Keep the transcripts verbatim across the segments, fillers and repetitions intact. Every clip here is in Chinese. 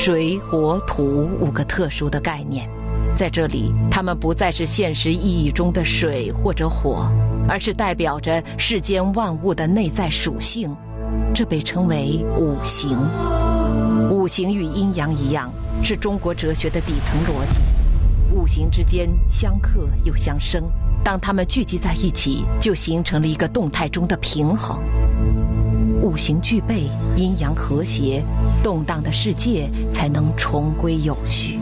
水、火、土五个特殊的概念。在这里，它们不再是现实意义中的水或者火，而是代表着世间万物的内在属性，这被称为五行。五行与阴阳一样，是中国哲学的底层逻辑。五行之间相克又相生，当它们聚集在一起，就形成了一个动态中的平衡。五行具备，阴阳和谐，动荡的世界才能重归有序。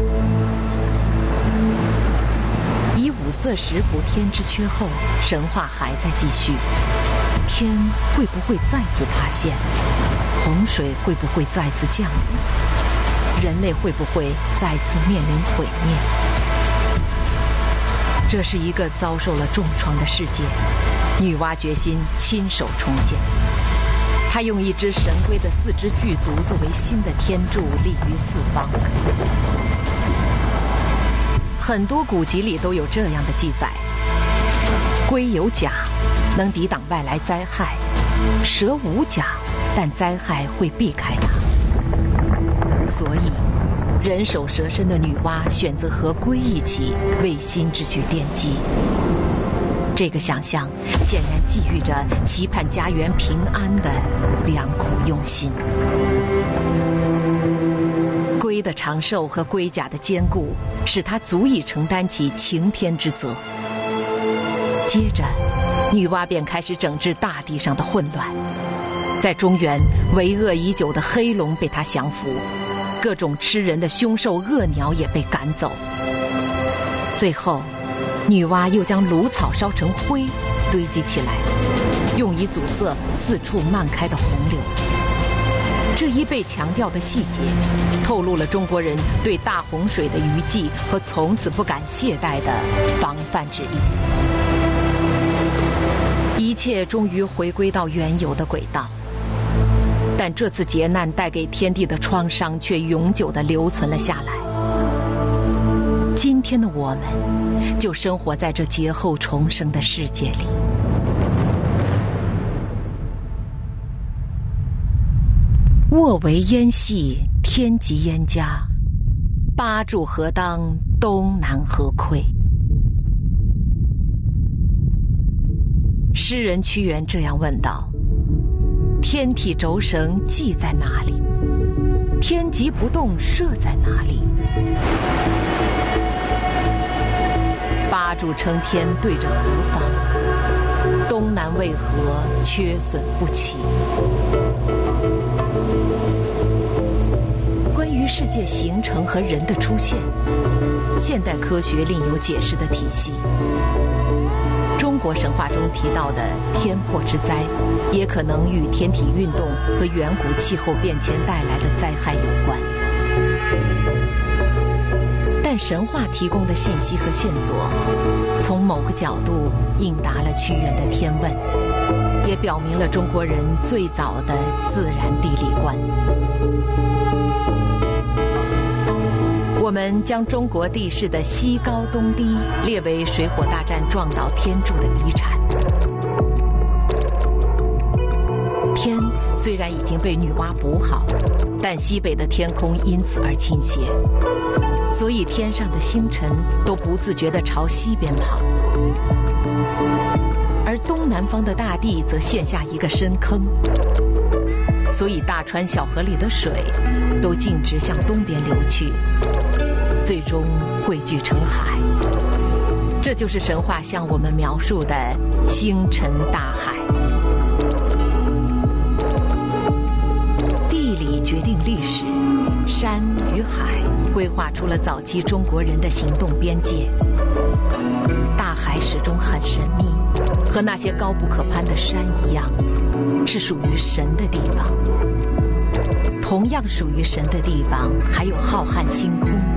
以五色石补天之缺后，神话还在继续。天会不会再次塌陷？洪水会不会再次降临？人类会不会再次面临毁灭？这是一个遭受了重创的世界，女娲决心亲手重建。她用一只神龟的四肢巨足作为新的天柱，立于四方。很多古籍里都有这样的记载：龟有甲，能抵挡外来灾害；蛇无甲，但灾害会避开它。所以，人首蛇身的女娲选择和龟一起为新秩序奠基。这个想象显然寄予着期盼家园平安的良苦用心。龟的长寿和龟甲的坚固，使它足以承担起擎天之责。接着，女娲便开始整治大地上的混乱。在中原，为恶已久的黑龙被她降服，各种吃人的凶兽恶鸟也被赶走。最后，女娲又将芦草烧成灰堆积起来，用以阻塞四处漫开的洪流。这一被强调的细节，透露了中国人对大洪水的余悸和从此不敢懈怠的防范之意。一切终于回归到原有的轨道，但这次劫难带给天地的创伤却永久地留存了下来。今天的我们，就生活在这劫后重生的世界里。沃为燕系，天极燕家，八柱何当，东南何愧？诗人屈原这样问道：天体轴绳系在哪里？天极不动射在哪里？八柱撑天对着何方？东南为何缺损不齐？关于世界形成和人的出现，现代科学另有解释的体系。中国神话中提到的天破之灾，也可能与天体运动和远古气候变迁带来的灾害有关。但神话提供的信息和线索，从某个角度应答了屈原的天问，也表明了中国人最早的自然地理观。我们将中国地势的西高东低列为水火大战撞倒天柱的遗产。天虽然已经被女娲补好，但西北的天空因此而倾斜，所以天上的星辰都不自觉地朝西边跑，而东南方的大地则陷下一个深坑，所以大川小河里的水都径直向东边流去，最终汇聚成海。这就是神话向我们描述的星辰大海。地理决定历史，山与海规划出了早期中国人的行动边界。大海始终很神秘，和那些高不可攀的山一样，是属于神的地方。同样属于神的地方，还有浩瀚星空。